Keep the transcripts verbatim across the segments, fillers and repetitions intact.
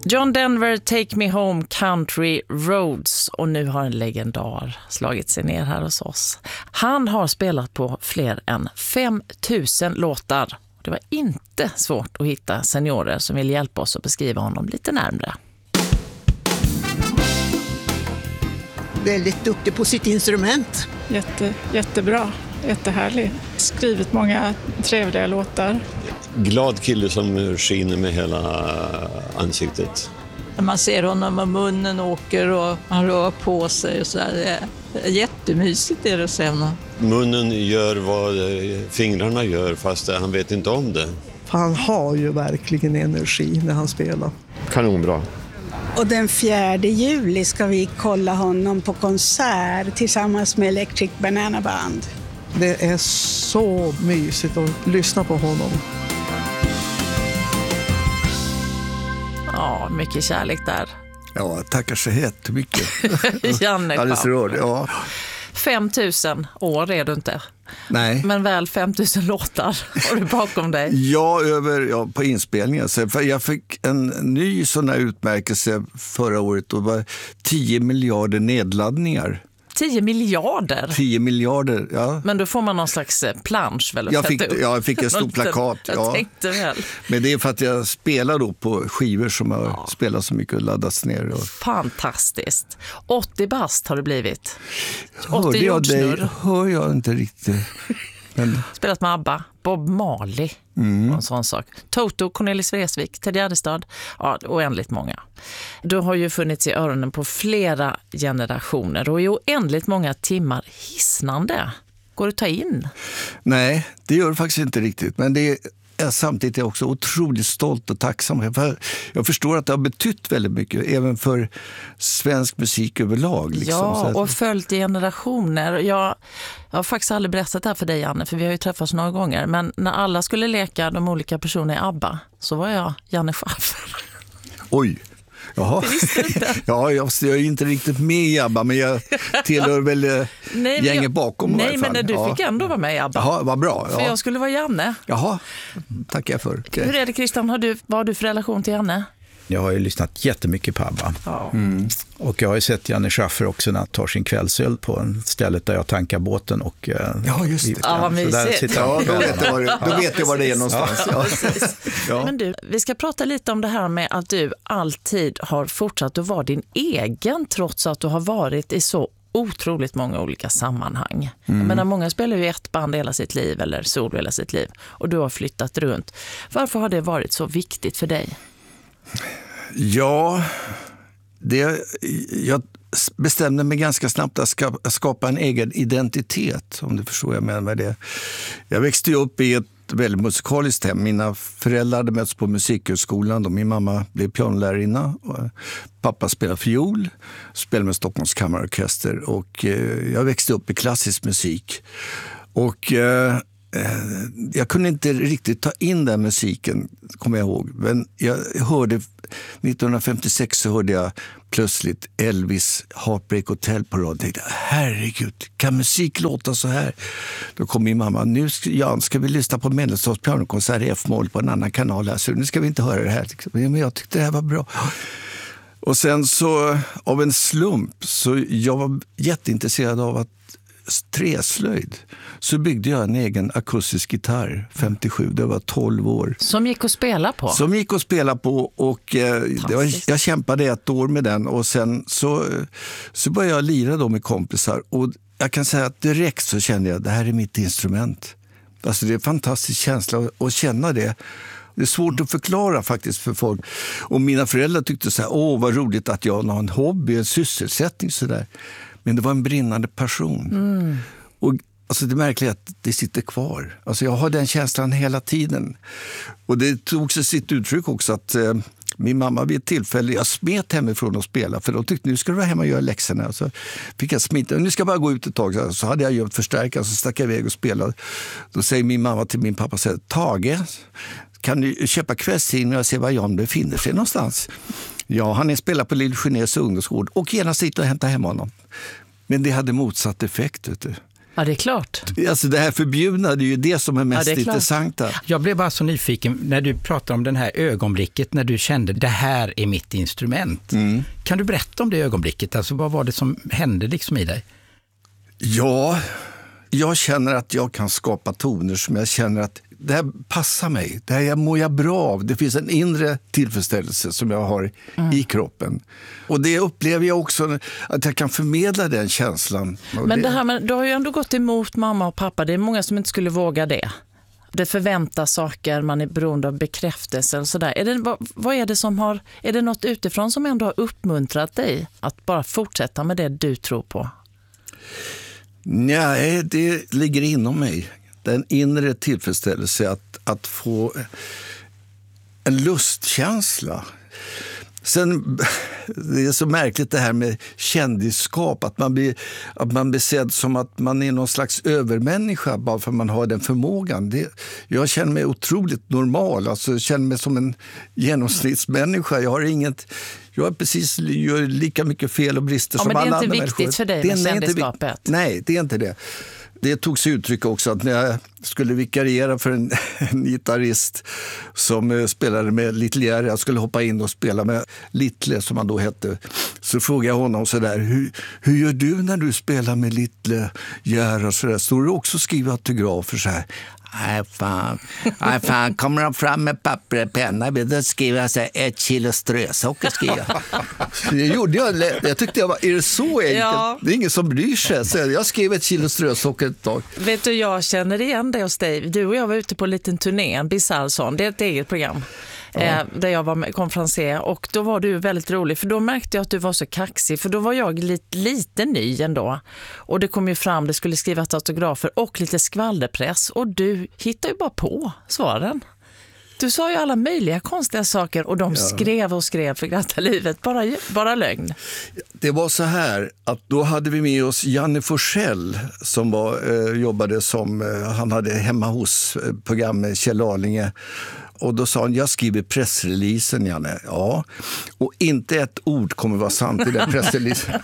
John Denver, Take Me Home, Country Roads. Och nu har en legendar slagit sig ner här hos oss. Han har spelat på fler än fem tusen låtar. Det var inte svårt att hitta seniorer som vill hjälpa oss att beskriva honom lite närmare. Väldigt duktig på sitt instrument. Jätte, jättebra, jättehärlig. Skrivit många trevliga låtar. Glad kille som skiner med hela ansiktet. Man ser honom och munnen åker och han rör på sig och så där. Det är jättemysigt är det att se honom. Munnen gör vad fingrarna gör fast han vet inte om det. Han har ju verkligen energi när han spelar. Kanonbra. Och den fjärde juli ska vi kolla honom på konsert tillsammans med Electric Banana Band. Det är så mysigt att lyssna på honom. Ja, mycket kärlek där. Ja, tackar så jättemycket. Janne Alldeles rörd, ja. fem tusen år är du inte. Nej. Men väl fem tusen låtar har du bakom dig. Ja, över, ja, på inspelningen. Så jag fick en ny sån här utmärkelse förra året och det var tio miljarder nedladdningar. tio miljarder? tio miljarder, ja. Men då får man någon slags plansch väl? Jag fick, ja, jag fick en stor plakat. Jag ja. tänkte väl. Men det är för att jag spelar då på skivor som har ja. spelat så mycket och laddats ner. Och... Fantastiskt. åttio bast har det blivit. Hörde åttio jag dig? jordsnurr. Hör jag inte riktigt. Men... Spelat med ABBA, Bob Marley mm. och en sån sak. Toto, Cornelis Vreeswijk, Ted Gärdestad. Ja, oändligt många. Du har ju funnits i öronen på flera generationer och i oändligt många timmar hisnande. Går det att ta in? Nej, det gör det faktiskt inte riktigt. Men det är jag samtidigt är jag också otroligt stolt och tacksam. För jag förstår att det har betytt väldigt mycket, även för svensk musik överlag. Liksom. Ja, och följt i generationer. Jag, jag har faktiskt aldrig berättat det här för dig, Janne, för vi har ju träffats några gånger. Men när alla skulle leka de olika personerna i ABBA så var jag Janne Schaffer. Oj! Jaha. Ja, jag, jag är inte riktigt med i ABBA, men jag tillhör väl nej, gänget bakom. Nej, men du ja. fick ändå vara med i ABBA. Jaha, vad bra. Ja. För jag skulle vara Janne. Jaha, tackar jag för. Okay. Hur är det, Christian? Har du, vad har du för relation till Janne? Jag har ju lyssnat jättemycket på ABBA. Ja. Mm. Och jag har ju sett Janne Schaffer också när han tar sin kvällsöl på en stället där jag tankar båten. Och, ja, just det. Ja, vad mysigt. Ja, då vet jag var det, då vet jag var det är någonstans. Ja. Ja. Ja. Men du, vi ska prata lite om det här med att du alltid har fortsatt att vara din egen trots att du har varit i så otroligt många olika sammanhang. Mm. Men många spelar ju ett band hela sitt liv eller solo hela sitt liv och du har flyttat runt. Varför har det varit så viktigt för dig? Ja, det, jag bestämde mig ganska snabbt att skapa en egen identitet, om du förstår jag menar med det. Jag växte upp i ett väldigt musikaliskt hem. Mina föräldrar hade mötts på musikhögskolan och min mamma blev pianolärarinna. Pappa spelade fiol, spelade med Stockholms kammarorkester och jag växte upp i klassisk musik. Och jag kunde inte riktigt ta in den musiken, kommer jag ihåg. Men jag hörde, nittonhundrafemtiosex så hörde jag plötsligt Elvis Heartbreak Hotel på radio. Jag tänkte, herregud, kan musik låta så här? Då kom min mamma, nu ska, ja, ska vi lyssna på Mendelssohns pianokonsert i F-moll på en annan kanal här, så nu ska vi inte höra det här. Men jag tyckte det här var bra. Och sen så, av en slump, så jag var jätteintresserad av att träslöjd, så byggde jag en egen akustisk gitarr femtiosju, det var tolv år. Som gick att spela på? Som gick att spela på och eh, det var, jag kämpade ett år med den och sen så, så började jag lira då med kompisar och jag kan säga att direkt så kände jag att det här är mitt instrument. Alltså det är en fantastisk känsla att, att känna det. Det är svårt att förklara faktiskt för folk. Och mina föräldrar tyckte så här, åh vad roligt att jag har en hobby, en sysselsättning sådär. Men det var en brinnande passion. Mm. Och alltså det märkliga är att det sitter kvar. Alltså jag har den känslan hela tiden. Och det tog sig sitt uttryck också att eh, min mamma vid ett tillfälle, jag smet hemifrån och spela. För de tyckte, nu ska du vara hemma och göra läxorna. Så fick jag smita, nu ska jag bara gå ut ett tag. Så hade jag gömt förstärkaren, så stack jag iväg och spelade. Då säger min mamma till min pappa, säger, Tage, kan du köpa kvällstidningen och se var Jan befinner sig någonstans? Ja, han är spelat på Lille Genèves ungdomsgård och gärna sitta och hämta hem honom. Men det hade motsatt effekt, vet du. Ja, det är klart. Alltså det här förbjudna, det är ju det som är mest ja, är intressanta. Jag blev bara så nyfiken när du pratade om det här ögonblicket när du kände det här är mitt instrument. Mm. Kan du berätta om det ögonblicket? Alltså vad var det som hände liksom i dig? Ja, jag känner att jag kan skapa toner som jag känner att det här passar mig. Det här mår jag bra av. Det finns en inre tillfredsställelse som jag har mm. i kroppen. Och det upplever jag också att jag kan förmedla den känslan. Men det här med, du har ju ändå gått emot mamma och pappa. Det är många som inte skulle våga det. Det förväntas saker, man är beroende av bekräftelse och sådär. Är det, vad, vad är det som har, är det något utifrån som ändå har uppmuntrat dig att bara fortsätta med det du tror på? Nej, det ligger inom mig. Den inre tillfredsställelse att, att få en lustkänsla. Sen, det är så märkligt det här med kändisskap, att man blir, att man blir sedd som att man är någon slags övermänniska bara för att man har den förmågan. Det, jag känner mig otroligt normal, alltså jag känner mig som en genomsnittsmänniska. Jag har inget... Jag är precis, gör lika mycket fel och brister ja, som alla andra människor. Men det är inte viktigt för dig med kändisskapet? Nej, det är inte det. Det tog sig uttryck också att när jag skulle vikariera för en, en gitarrist som spelade med Little Jerry, jag skulle hoppa in och spela med Little som han då hette, så frågade jag honom så där, hur, hur gör du när du spelar med Little Jerry och så där? Står du också skriva autografer så här? Nej, fan. Nej, fan. Kommer de fram med papper och penna, då skriver jag så här, ett kilo strösocker skriver jag. Det gjorde jag. Jag tyckte jag var, är det så enkelt? Ja. Det är ingen som bryr sig. Så jag skrev ett kilo strösocker ett tag. Vet du, jag känner igen det hos dig. Du och jag var ute på en liten turné, en Bizarrson. Det är ett eget program. Ja. Eh, där jag var konferenser, och då var du väldigt rolig, för då märkte jag att du var så kaxig, för då var jag lite, lite ny ändå, och det kom ju fram, det skulle skrivas autografer och lite skvalderpress, och du hittade ju bara på svaren. Du sa ju alla möjliga konstiga saker, och de ja. skrev och skrev för glatta livet, bara, bara lögn. Det var så här att då hade vi med oss Janne Forsell som var, eh, jobbade som, eh, han hade hemma hos eh, program med Kjell Arlinge. Och då sa han, jag skriver pressreleasen, Janne. Ja, och inte ett ord kommer vara sant i den pressreleasen.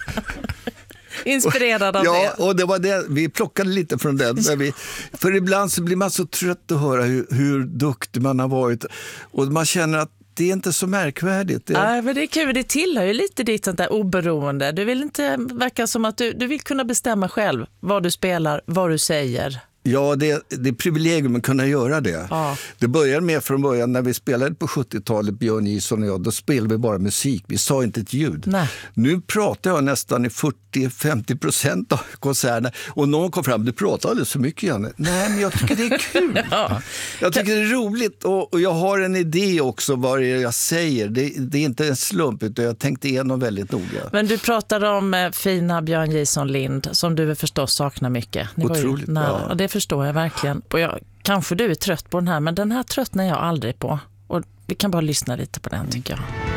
Inspirerad av ja, det. Ja, och det var det. Vi plockade lite från den. Vi, för ibland så blir man så trött att höra hur, hur duktig man har varit. Och man känner att det är inte så märkvärdigt. Det är... Ja, men det är kul. Det tillhör ju lite ditt sånt där oberoende. Du vill inte verka som att du, du vill kunna bestämma själv vad du spelar, vad du säger. Ja, det, det är privilegium att kunna göra det. Ja. Det började med från början när vi spelade på sjuttiotalet, Björn Gison och jag, då spelade vi bara musik. Vi sa inte ett ljud. Nej. Nu pratar jag nästan i fyrtio till femtio procent av konserterna. Och någon kom fram, du pratar alldeles för mycket, Janne. Nej, men jag tycker det är kul. Ja. Jag tycker det är roligt, och, och jag har en idé också vad det är jag säger. Det, det är inte en slump, utan jag tänkte igenom väldigt noga. Men du pratade om eh, fina Björn Gison Lind, som du förstås saknar mycket. Ni Otroligt, ju, ja. Och det förstår jag verkligen. Och jag, kanske du är trött på den här, men den här tröttnar jag aldrig på. Och vi kan bara lyssna lite på den, tycker jag.